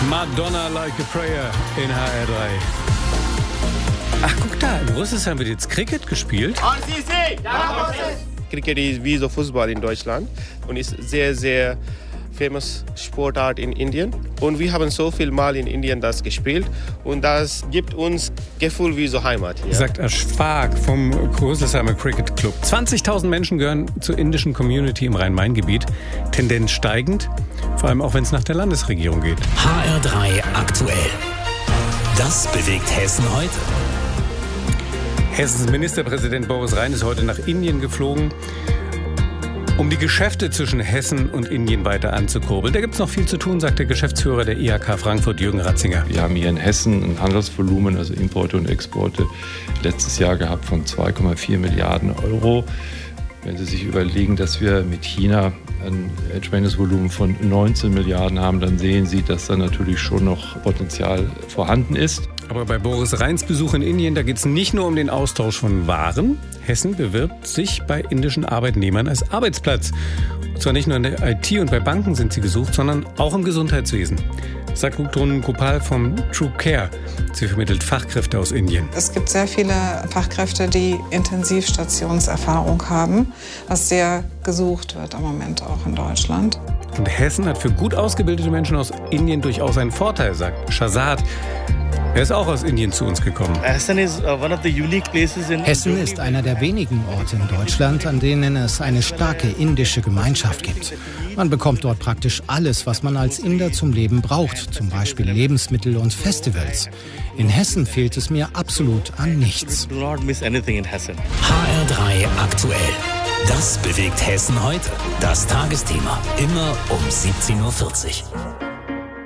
Madonna Like a Prayer in HR3. Ach, guck da, in Russland wird jetzt Cricket gespielt. Cricket ist wie so Fußball in Deutschland und ist sehr, sehr famous Sportart in Indien. Und wir haben so viel Mal in Indien das gespielt und das gibt uns Gefühl wie so Heimat hier. Sagt Ashfaq vom Rüsselsheimer Cricket Club. 20.000 Menschen gehören zur indischen Community im Rhein-Main-Gebiet. Tendenz steigend, vor allem auch wenn es nach der Landesregierung geht. HR3 aktuell. Das bewegt Hessen heute. Hessens Ministerpräsident Boris Rhein ist heute nach Indien geflogen, um die Geschäfte zwischen Hessen und Indien weiter anzukurbeln. Da gibt es noch viel zu tun, sagt der Geschäftsführer der IHK Frankfurt, Jürgen Ratzinger. Wir haben hier in Hessen ein Handelsvolumen, also Importe und Exporte, letztes Jahr gehabt von 2,4 Milliarden Euro. Wenn Sie sich überlegen, dass wir mit China ein entsprechendes Volumen von 19 Milliarden haben, dann sehen Sie, dass da natürlich schon noch Potenzial vorhanden ist. Aber bei Boris Rheins Besuch in Indien, da geht es nicht nur um den Austausch von Waren. Hessen bewirbt sich bei indischen Arbeitnehmern als Arbeitsplatz. Und zwar nicht nur in der IT und bei Banken sind sie gesucht, sondern auch im Gesundheitswesen. Sagt Gudrun Gopal vom True Care. Sie vermittelt Fachkräfte aus Indien. Es gibt sehr viele Fachkräfte, die Intensivstationserfahrung haben, was sehr gesucht wird im Moment auch in Deutschland. Und Hessen hat für gut ausgebildete Menschen aus Indien durchaus einen Vorteil, sagt Shahzad. Er ist auch aus Indien zu uns gekommen. Hessen ist einer der wenigen Orte in Deutschland, an denen es eine starke indische Gemeinschaft gibt. Man bekommt dort praktisch alles, was man als Inder zum Leben braucht, zum Beispiel Lebensmittel und Festivals. In Hessen fehlt es mir absolut an nichts. HR3 aktuell. Das bewegt Hessen heute. Das Tagesthema. Immer um 17.40 Uhr.